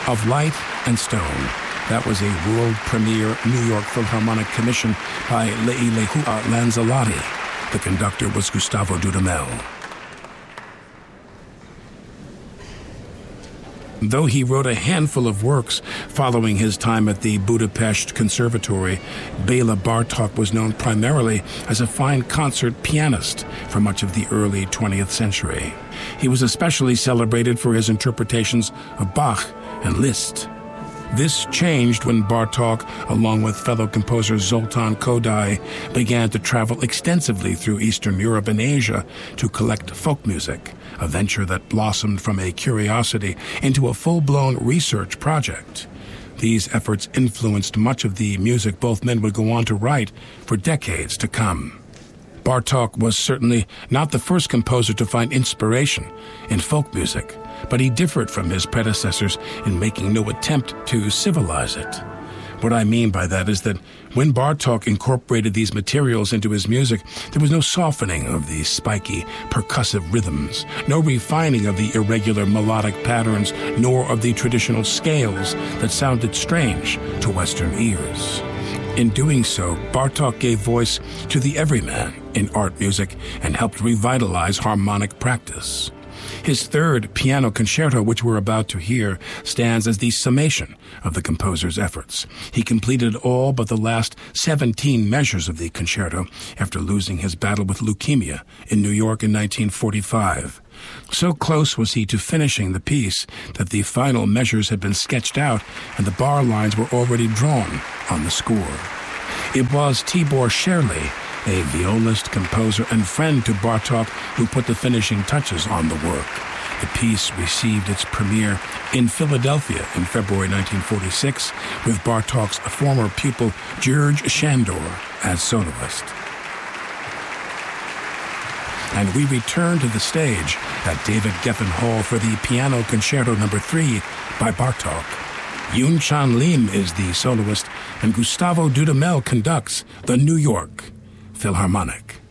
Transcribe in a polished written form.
Of Light and Stone. That was a world premiere New York Philharmonic commission by Leilehua Lanzalotti. The conductor was Gustavo Dudamel. Though he wrote a handful of works following his time at the Budapest Conservatory, Béla Bartók was known primarily as a fine concert pianist for much of the early 20th century. He was especially celebrated for his interpretations of Bach and Liszt. This changed when Bartók, along with fellow composer Zoltán Kodály, began to travel extensively through Eastern Europe and Asia to collect folk music, a venture that blossomed from a curiosity into a full-blown research project. These efforts influenced much of the music both men would go on to write for decades to come. Bartók was certainly not the first composer to find inspiration in folk music, but he differed from his predecessors in making no attempt to civilize it. What I mean by that is that when Bartók incorporated these materials into his music, there was no softening of the spiky, percussive rhythms, no refining of the irregular melodic patterns, nor of the traditional scales that sounded strange to Western ears. In doing so, Bartók gave voice to the everyman in art music and helped revitalize harmonic practice. His third piano concerto, which we're about to hear, stands as the summation of the composer's efforts. He completed all but the last 17 measures of the concerto after losing his battle with leukemia in New York in 1945. So close was he to finishing the piece that the final measures had been sketched out and the bar lines were already drawn on the score. It was Tibor Sherley, a violist, composer, and friend to Bartók, who put the finishing touches on the work. The piece received its premiere in Philadelphia in February 1946 with Bartók's former pupil György Sándor as soloist. And we return to the stage at David Geffen Hall for the Piano Concerto No. 3 by Bartók. Yoon Chan Lim is the soloist, and Gustavo Dudamel conducts the New York Philharmonic.